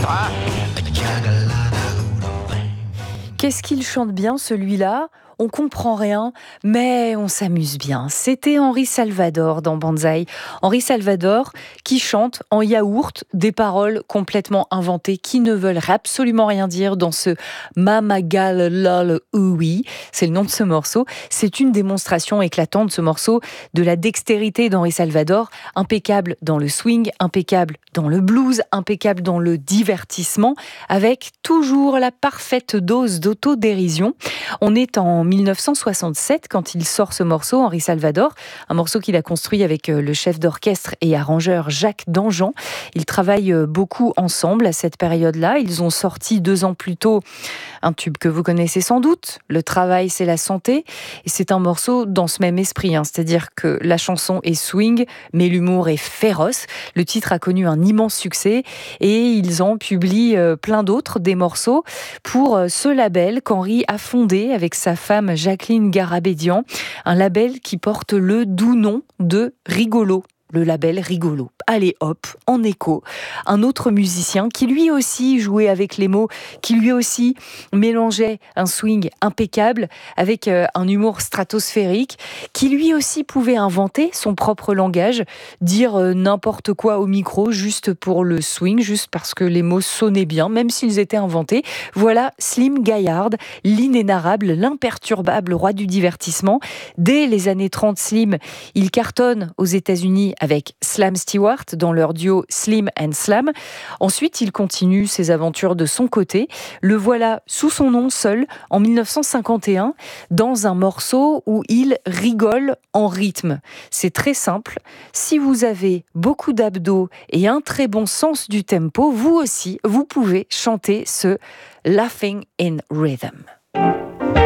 Qu'est-ce qu'il chante bien celui-là ? On comprend rien, mais on s'amuse bien. C'était Henri Salvador dans Banzai. Henri Salvador qui chante en yaourt des paroles complètement inventées qui ne veulent absolument rien dire dans ce Mama Gal Lol Ooey. C'est le nom de ce morceau. C'est une démonstration éclatante, ce morceau, de la dextérité d'Henri Salvador. Impeccable dans le swing, impeccable dans le blues, impeccable dans le divertissement, avec toujours la parfaite dose d'autodérision. On est en 1967 quand il sort ce morceau, Henri Salvador, un morceau qu'il a construit avec le chef d'orchestre et arrangeur Jacques Danjean. Ils travaillent beaucoup ensemble à cette période-là. Ils ont sorti 2 ans plus tôt un tube que vous connaissez sans doute, Le travail c'est la santé. Et c'est un morceau dans ce même esprit, c'est-à-dire que la chanson est swing, mais l'humour est féroce. Le titre a connu un immense succès et ils en publient plein d'autres, des morceaux, pour ce label qu'Henri a fondé avec sa femme Jacqueline Garabédian, un label qui porte le doux nom de Rigolo. Le label Rigolo. Allez hop, en écho, un autre musicien qui lui aussi jouait avec les mots, qui lui aussi mélangeait un swing impeccable avec un humour stratosphérique, qui lui aussi pouvait inventer son propre langage, dire n'importe quoi au micro juste pour le swing, juste parce que les mots sonnaient bien, même s'ils étaient inventés. Voilà Slim Gaillard, l'inénarrable, l'imperturbable roi du divertissement. Dès les années 30, Slim, il cartonne aux États-Unis avec Slam Stewart dans leur duo Slim and Slam. Ensuite, il continue ses aventures de son côté. Le voilà sous son nom seul en 1951 dans un morceau où il rigole en rythme. C'est très simple. Si vous avez beaucoup d'abdos et un très bon sens du tempo, vous aussi, vous pouvez chanter ce Laughing in Rhythm.